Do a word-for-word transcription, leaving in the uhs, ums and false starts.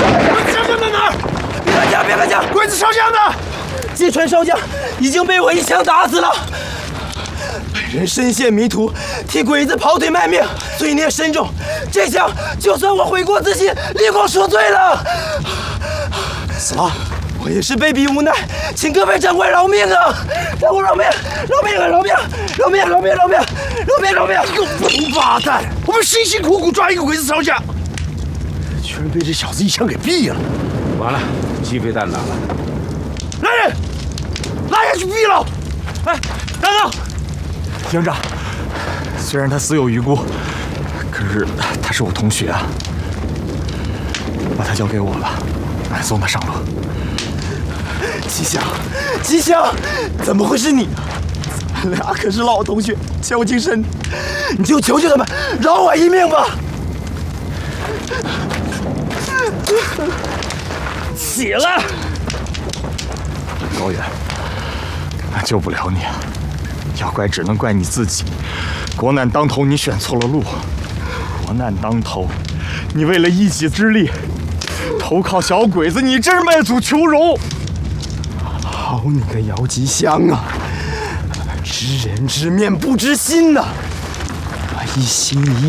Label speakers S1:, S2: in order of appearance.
S1: 少将在哪儿？
S2: 别开枪！别开枪！
S1: 鬼子少将呢？
S2: 芥川少将已经被我一枪打死了。本人身陷迷途，替鬼子跑腿卖命，罪孽深重。这枪就算我悔过自新，立功赎罪了。
S1: 死了。
S2: 我也是被逼无奈，请各位长官饶命啊！长官饶命！饶命啊！饶命！饶命！饶命！饶命！饶命！饶命！
S1: 个王八蛋！我们辛辛苦苦抓一个鬼子少将，居然被这小子一枪给毙了！
S3: 完了，鸡飞蛋打了！
S1: 来人，拉下去毙了！
S4: 哎，等等，营长，虽然他死有余辜，可是他是我同学啊，把他交给我吧，俺送他上路。
S2: 吉祥，吉祥，怎么会是你啊？咱俩可是老同学，交情深，你就求求他们饶我一命吧！
S4: 起来，高远，俺救不了你啊！要怪只能怪你自己。国难当头，你选错了路。国难当头，你为了一己之力投靠小鬼子，你真是卖祖求荣。
S2: 好你个姚吉祥啊！知人知面不知心呐、啊！一心一